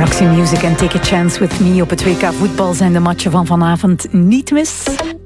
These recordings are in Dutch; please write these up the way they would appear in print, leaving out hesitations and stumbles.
Roxy Music en Take a Chance with Me op het WK voetbal zijn de matchen van vanavond niet mis.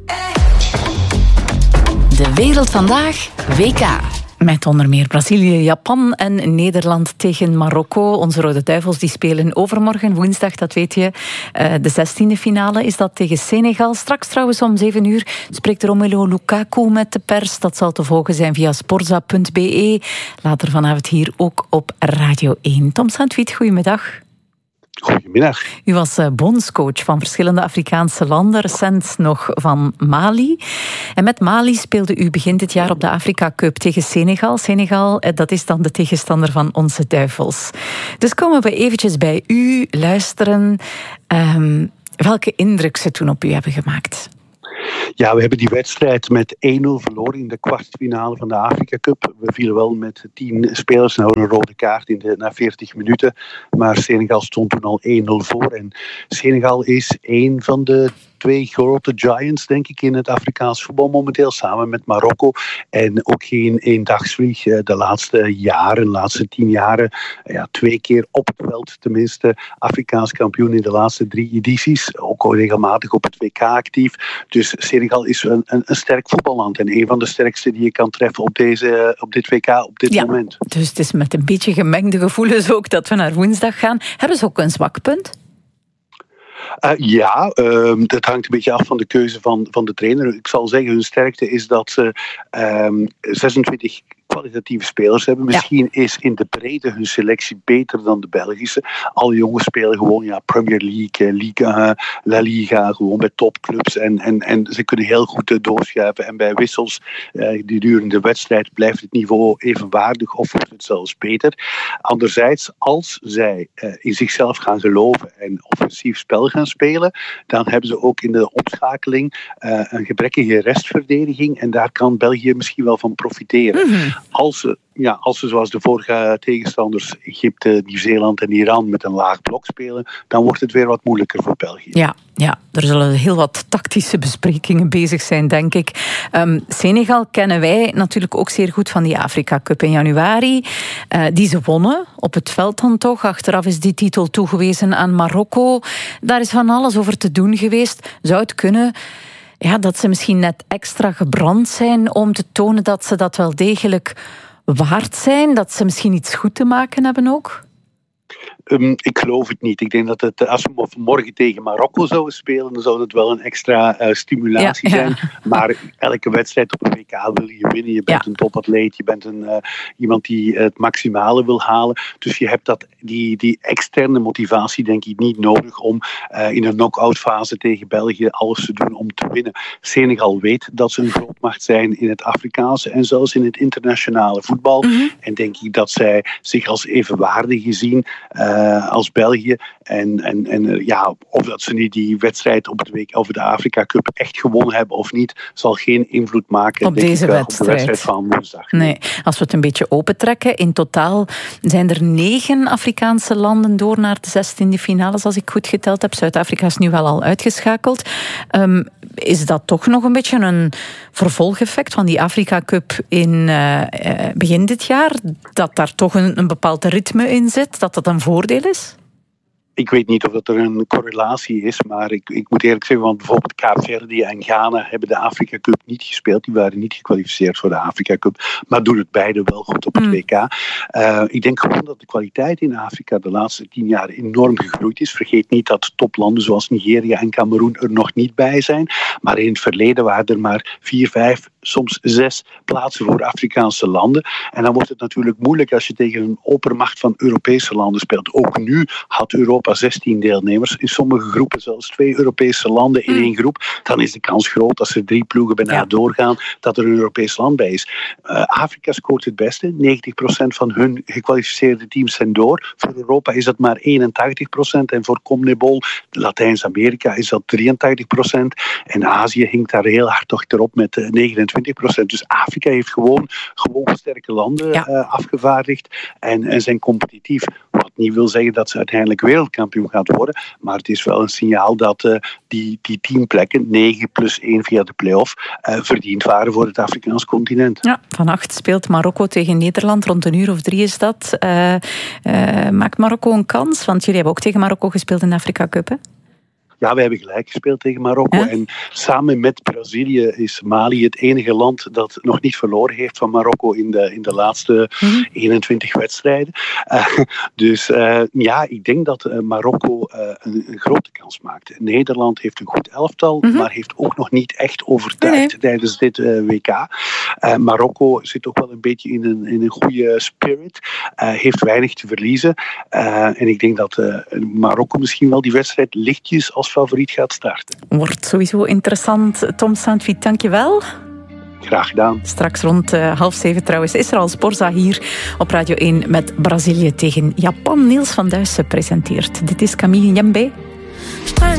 De Wereld Vandaag, WK. Met onder meer Brazilië, Japan en Nederland tegen Marokko. Onze Rode Duivels die spelen overmorgen, woensdag, dat weet je. De 16e finale is dat tegen Senegal. Straks trouwens om 7 uur spreekt Romelu Lukaku met de pers. Dat zal te volgen zijn via sporza.be. Later vanavond hier ook op Radio 1. Tom Saintfiet, goedemiddag. Goedemiddag. U was bondscoach van verschillende Afrikaanse landen, recent nog van Mali. En met Mali speelde u begin dit jaar op de Afrika Cup tegen Senegal. Senegal, dat is dan de tegenstander van onze Duivels. Dus komen we eventjes bij u luisteren welke indruk ze toen op u hebben gemaakt. Ja, we hebben die wedstrijd met 1-0 verloren in de kwartfinale van de Afrika Cup. We vielen wel met 10 spelers en een rode kaart na 40 minuten. Maar Senegal stond toen al 1-0 voor. En Senegal is een van de 2 grote giants, denk ik, in het Afrikaans voetbal momenteel, samen met Marokko. En ook geen eendagsvlieg. De laatste 10 jaren, 2 keer op het veld tenminste. Afrikaans kampioen in de laatste 3 edities. Ook al regelmatig op het WK actief. Dus Senegal is een sterk voetballand. En een van de sterkste die je kan treffen op dit WK op dit moment. Dus het is met een beetje gemengde gevoelens ook dat we naar woensdag gaan. Hebben ze ook een zwak punt? Dat hangt een beetje af van de keuze van de trainer. Ik zal zeggen, hun sterkte is dat ze 26 kwalitatieve spelers hebben. Misschien is in de breedte hun selectie beter dan de Belgische. Alle jongens spelen gewoon Premier League, Liga, La Liga, gewoon bij topclubs. En ze kunnen heel goed doorschuiven. En bij wissels gedurende de wedstrijd blijft het niveau evenwaardig of wordt het zelfs beter. Anderzijds, als zij in zichzelf gaan geloven en offensief spel gaan spelen, dan hebben ze ook in de opschakeling een gebrekkige restverdediging. En daar kan België misschien wel van profiteren. Mm-hmm. Als ze zoals de vorige tegenstanders Egypte, Nieuw-Zeeland en Iran met een laag blok spelen, dan wordt het weer wat moeilijker voor België. Ja, er zullen heel wat tactische besprekingen bezig zijn, denk ik. Senegal kennen wij natuurlijk ook zeer goed van die Afrika Cup in januari. Die ze wonnen, op het veld dan toch. Achteraf is die titel toegewezen aan Marokko. Daar is van alles over te doen geweest. Zou het kunnen dat ze misschien net extra gebrand zijn om te tonen dat ze dat wel degelijk waard zijn? Dat ze misschien iets goed te maken hebben ook? Ik geloof het niet. Ik denk dat als we morgen tegen Marokko zouden spelen, dan zou het wel een extra stimulatie zijn. Maar elke wedstrijd op een WK wil je winnen. Je bent een topatleet, je bent iemand die het maximale wil halen. Dus je hebt die externe motivatie denk ik niet nodig om in een knock-out fase tegen België alles te doen om te winnen. Senegal weet dat ze een grootmacht zijn in het Afrikaanse en zelfs in het internationale voetbal. Mm-hmm. En denk ik dat zij zich als evenwaardig zien als België. Of dat ze nu die wedstrijd op het WK of de Afrika Cup echt gewonnen hebben of niet, zal geen invloed maken op deze wedstrijd. Op de wedstrijd van woensdag. Nee, als we het een beetje opentrekken, in totaal zijn er 9 Afrikaanse landen door naar de 16e finales, als ik goed geteld heb. Zuid-Afrika is nu wel al uitgeschakeld. Is dat toch nog een beetje een vervolgeffect van die Afrika Cup in begin dit jaar? Dat daar toch een bepaald ritme in zit? Dat dat een voordeel is? Ik weet niet of dat er een correlatie is, maar ik moet eerlijk zeggen, want bijvoorbeeld Kaapverdi en Ghana hebben de Afrika Cup niet gespeeld. Die waren niet gekwalificeerd voor de Afrika Cup, maar doen het beide wel goed op het WK. Ik denk gewoon dat de kwaliteit in Afrika de laatste 10 jaar enorm gegroeid is. Vergeet niet dat toplanden zoals Nigeria en Cameroen er nog niet bij zijn. Maar in het verleden waren er maar 4, 5, soms 6 plaatsen voor Afrikaanse landen. En dan wordt het natuurlijk moeilijk als je tegen een oppermacht van Europese landen speelt. Ook nu had Europa 16 deelnemers. In sommige groepen zelfs 2 Europese landen in 1 groep. Dan is de kans groot als er 3 ploegen bijna doorgaan dat er een Europees land bij is. Afrika scoort het beste. 90% van hun gekwalificeerde teams zijn door. Voor Europa is dat maar 81%. En voor CONMEBOL, Latijns-Amerika, is dat 83%. En Azië hinkt daar heel hard achterop met 29%. Dus Afrika heeft gewoon sterke landen afgevaardigd en zijn competitief. Wat niet wil zeggen dat ze uiteindelijk wereldkampioen gaat worden, maar het is wel een signaal dat die 10 plekken, 9 plus 1 via de play-off, verdiend waren voor het Afrikaans continent. Ja, vannacht speelt Marokko tegen Nederland, rond 1:00 of 3:00 is dat. Maakt Marokko een kans? Want jullie hebben ook tegen Marokko gespeeld in de Afrika Cup, hè? Ja, we hebben gelijk gespeeld tegen Marokko. Ja? En samen met Brazilië is Mali het enige land dat nog niet verloren heeft van Marokko in de laatste 21 wedstrijden. Ik denk dat Marokko een grote kans maakt. Nederland heeft een goed elftal, maar heeft ook nog niet echt overtuigd tijdens dit WK. Marokko zit toch wel een beetje in een goede spirit. Heeft weinig te verliezen. En ik denk dat Marokko misschien wel die wedstrijd lichtjes als favoriet gaat starten. Wordt sowieso interessant. Tom Saintfiet, dank je wel. Graag gedaan. Straks rond 6:30 trouwens is er al Sporza hier op Radio 1 met Brazilië tegen Japan. Niels van Duyssen presenteert. Dit is Camille Njembe.